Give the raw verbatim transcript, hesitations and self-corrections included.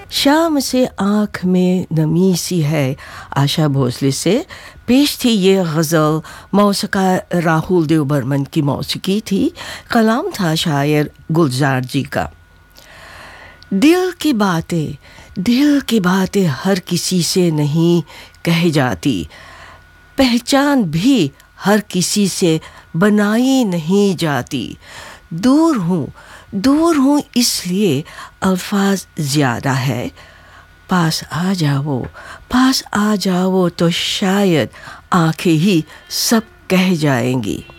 शाम से आँख में नमी सी है, आशा भोसले से पेश थी ये गज़ल। मौसिका राहुल देव बर्मन की मौसिकी थी, कलाम था शायर गुलजार जी का। दिल की बातें दिल की बातें हर किसी से नहीं कह जाती, पहचान भी हर किसी से बनाई नहीं जाती। दूर हूँ दूर हूँ इसलिए अल्फाज ज़्यादा है, पास आ जाओ पास आ जाओ तो शायद आंखें ही सब कह जाएंगी।